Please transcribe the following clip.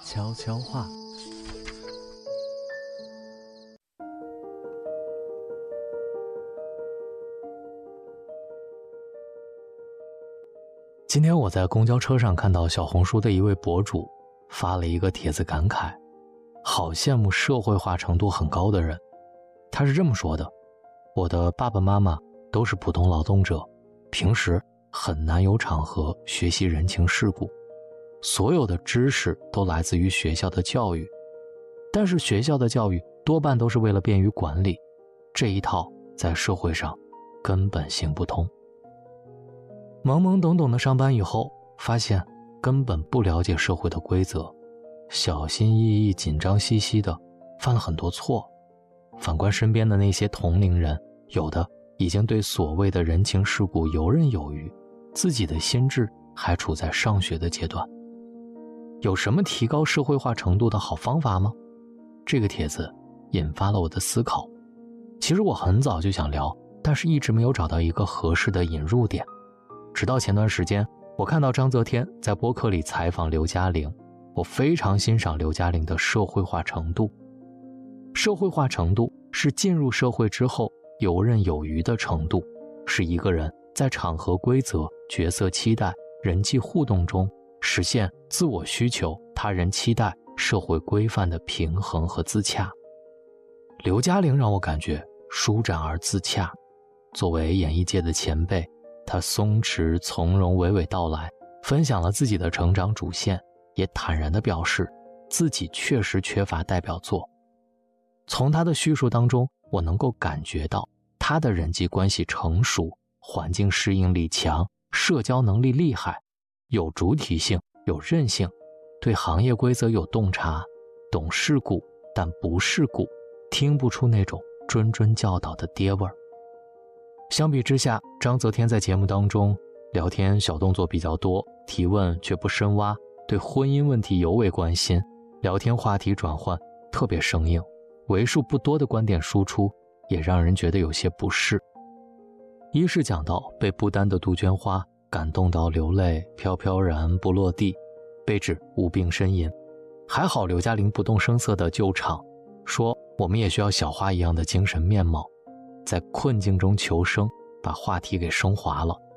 悄悄话。今天我在公交车上看到小红书的一位博主发了一个帖子，感慨好羡慕社会化程度很高的人。他是这么说的：我的爸爸妈妈都是普通劳动者，平时很难有场合学习人情世故，所有的知识都来自于学校的教育，但是学校的教育多半都是为了便于管理，这一套在社会上根本行不通。懵懵懂懂的上班以后，发现根本不了解社会的规则，小心翼翼紧张兮兮的犯了很多错。反观身边的那些同龄人，有的已经对所谓的人情世故游刃有余，自己的心智还处在上学的阶段。有什么提高社会化程度的好方法吗？这个帖子引发了我的思考。其实我很早就想聊，但是一直没有找到一个合适的引入点。直到前段时间，我看到章泽天在播客里采访刘嘉玲，我非常欣赏刘嘉玲的社会化程度。社会化程度是进入社会之后游刃有余的程度，是一个人在场合规则、角色期待、人际互动中实现自我需求、他人期待、社会规范的平衡和自洽。刘嘉玲让我感觉舒展而自洽。作为演艺界的前辈，他松弛从容，娓娓道来，分享了自己的成长主线，也坦然地表示自己确实缺乏代表作。从他的叙述当中，我能够感觉到他的人际关系成熟，环境适应力强，社交能力厉害，有主体性，有韧性，对行业规则有洞察，懂世故但不世故，听不出那种谆谆教导的爹味儿。相比之下，章泽天在节目当中聊天小动作比较多，提问却不深挖，对婚姻问题尤为关心，聊天话题转换特别生硬，为数不多的观点输出也让人觉得有些不适。一是讲到被不丹的杜鹃花感动到流泪，飘飘然不落地，被指无病呻吟，还好刘嘉玲不动声色地救场，说我们也需要小花一样的精神面貌，在困境中求生，把话题给升华了。